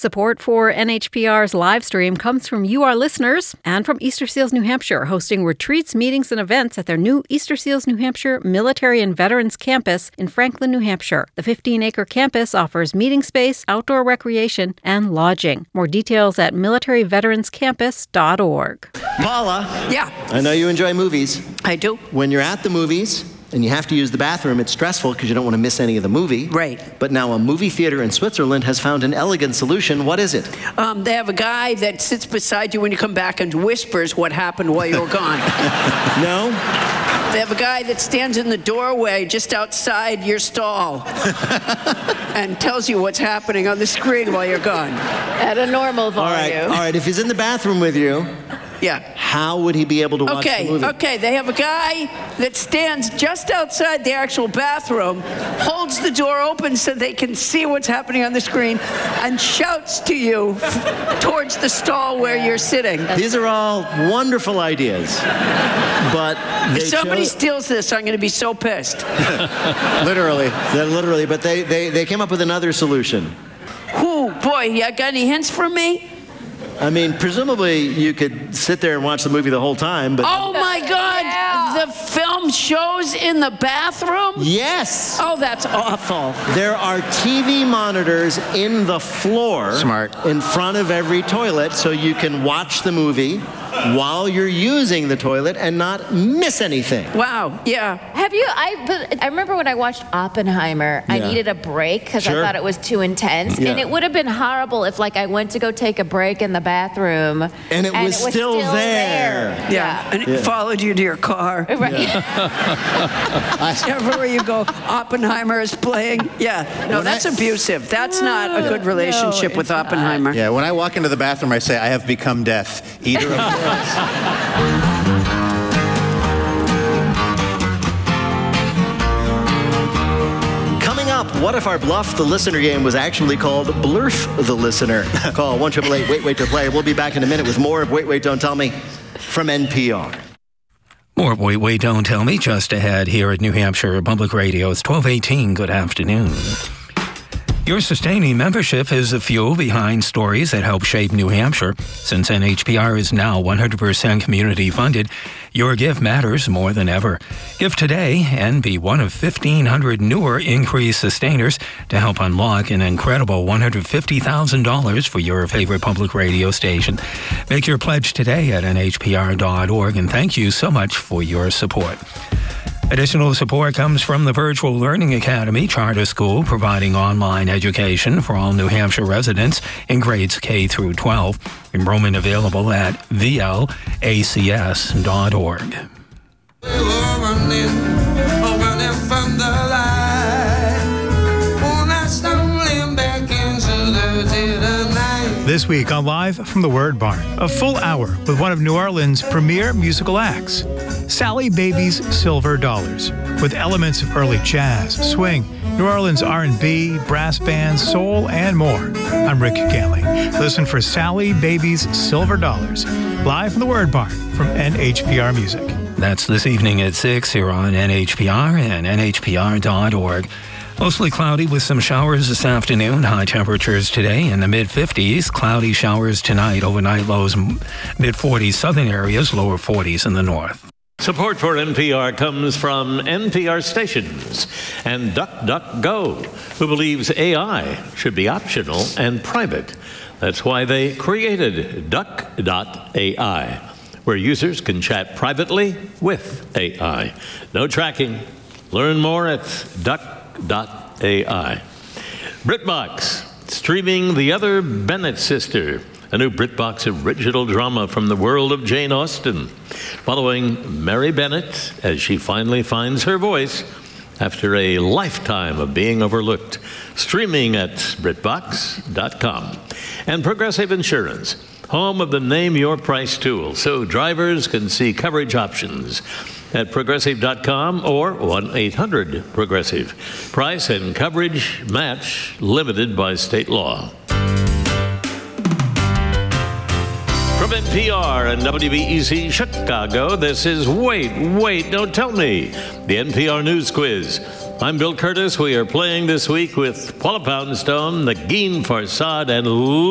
Support for NHPR's live stream comes from you, our listeners, and from Easter Seals New Hampshire, hosting retreats, meetings, and events at their new Easter Seals New Hampshire Military and Veterans Campus in Franklin, New Hampshire. The 15-acre campus offers meeting space, outdoor recreation, and lodging. More details at militaryveteranscampus.org. Paula. Yeah. I know you enjoy movies. I do. When you're at the movies and you have to use the bathroom, it's stressful because you don't want to miss any of the movie. Right. But now a movie theater in Switzerland has found an elegant solution. What is it? They have a guy that sits beside you when you come back and whispers what happened while you were gone. No? They have a guy that stands in the doorway just outside your stall and tells you what's happening on the screen while you're gone. At a normal volume. All right. If he's in the bathroom with you, yeah. How would he be able to watch the movie? Okay, they have a guy that stands just outside the actual bathroom, holds the door open so they can see what's happening on the screen, and shouts to you towards the stall where you're sitting. These are all wonderful ideas, but if somebody steals this, I'm going to be so pissed. Literally, but they came up with another solution. Boy, you got any hints from me? I mean, presumably you could sit there and watch the movie the whole time, but... Oh, my God! Yeah. The film shows in the bathroom? Yes! Oh, that's awful. There are TV monitors in the floor. Smart. In front of every toilet, so you can watch the movie while you're using the toilet and not miss anything. Wow, yeah. I remember when I watched Oppenheimer, I needed a break because I thought it was too intense. Yeah. And it would have been horrible if, I went to go take a break in the bathroom. And it was still there. Yeah, and it followed you to your car. Right. Yeah. Everywhere you go, Oppenheimer is playing. Yeah, no, that's abusive. That's not a good relationship with Oppenheimer. Yeah, when I walk into the bathroom, I say, I have become death, eater of worlds. Coming up, what if our Bluff the Listener game was actually called Blurf the Listener? Call 1-888-WAIT-WAIT to play. We'll be back in a minute with more of Wait, Wait, Don't Tell Me from NPR. More of Wait, Wait, Don't Tell Me just ahead here at New Hampshire Public Radio. It's 12:18. Good afternoon. Your sustaining membership is the fuel behind stories that help shape New Hampshire. Since NHPR is now 100% community funded, your gift matters more than ever. Give today and be one of 1,500 newer increased sustainers to help unlock an incredible $150,000 for your favorite public radio station. Make your pledge today at nhpr.org, and thank you so much for your support. Additional support comes from the Virtual Learning Academy Charter School, providing online education for all New Hampshire residents in grades K through 12. Enrollment available at vlacs.org. This week on Live from the Word Barn, a full hour with one of New Orleans' premier musical acts, Sally Baby's Silver Dollars, with elements of early jazz, swing, New Orleans R&B, brass bands, soul, and more. I'm Rick Ganley. Listen for Sally Baby's Silver Dollars, live from the Word Barn from NHPR Music. That's this evening at 6 here on NHPR and NHPR.org. Mostly cloudy with some showers this afternoon. High temperatures today in the mid-50s. Cloudy showers tonight. Overnight lows mid-40s southern areas, lower 40s in the north. Support for NPR comes from NPR stations and DuckDuckGo, who believes AI should be optional and private. That's why they created Duck.ai, where users can chat privately with AI. No tracking. Learn more at Duck.ai. BritBox, streaming The Other Bennett Sister, a new BritBox original drama from the world of Jane Austen, following Mary Bennett as she finally finds her voice after a lifetime of being overlooked. Streaming at BritBox.com. And Progressive Insurance, home of the Name Your Price tool, so drivers can see coverage options at Progressive.com or 1-800-PROGRESSIVE. Price and coverage match limited by state law. From NPR and WBEZ Chicago, this is Wait, Wait, Don't Tell Me, the NPR News Quiz. I'm Bill Curtis. We are playing this week with Paula Poundstone, Negin Farsad, and